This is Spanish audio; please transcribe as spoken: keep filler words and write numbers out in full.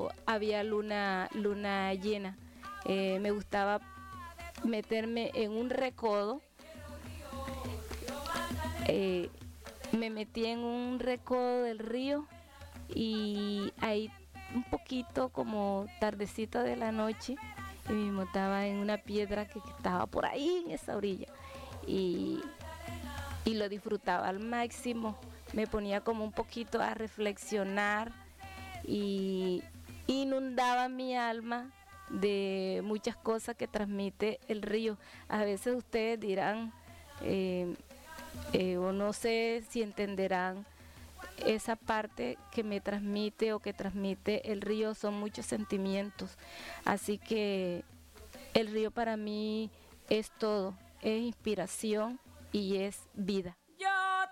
cuando había luna, luna llena. Eh, me gustaba meterme en un recodo. Eh, me metí en un recodo del río y ahí un poquito como tardecita de la noche y me montaba en una piedra que, que estaba por ahí en esa orilla y, y lo disfrutaba al máximo. Me ponía como un poquito a reflexionar y inundaba mi alma de muchas cosas que transmite el río. A veces ustedes dirán, eh, eh, o no sé si entenderán esa parte que me transmite o que transmite el río, son muchos sentimientos. Así que el río para mí es todo, es inspiración y es vida.